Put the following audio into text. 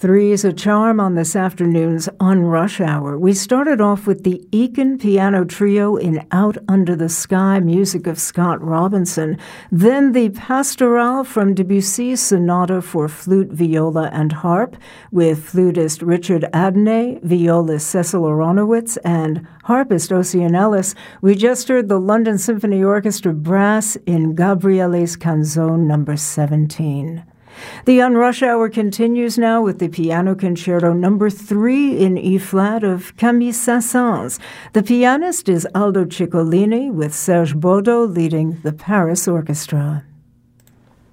Three's a charm on this afternoon's On Rush Hour. We started off with the Eakin Piano Trio in Out Under the Sky, music of Scott Robinson. Then the Pastorale from Debussy's Sonata for Flute, Viola, and Harp, with flutist Richard Adney, violist Cecil Aronowitz, and harpist Ocean Ellis. We just heard the London Symphony Orchestra Brass in Gabriele's Canzone No. 17. The On Rush Hour continues now with the Piano Concerto No. 3 in E-flat of Camille Saint-Saëns. The pianist is Aldo Ciccolini, with Serge Bodo leading the Paris Orchestra.